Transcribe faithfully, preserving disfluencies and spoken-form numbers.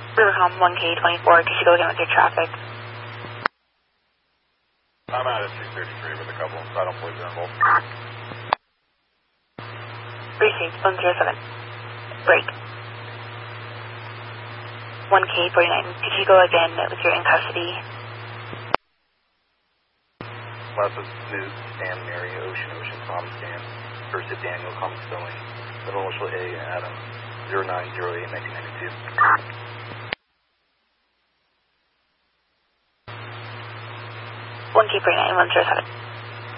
Rivercom one K twenty-four, could you go again with your traffic? I'm out at two thirty-three with a couple, so I don't believe they're involved. Received, one zero seven. Break. one K forty-nine, could you go again with your in custody? Last is News, Stan, Mary, Ocean, Ocean, Tom, Stan. First is Daniel, Tom, Spelling. Middle initial A, Adam. zero nine zero eight nineteen ninety-two. one K forty-nine, one zero seven.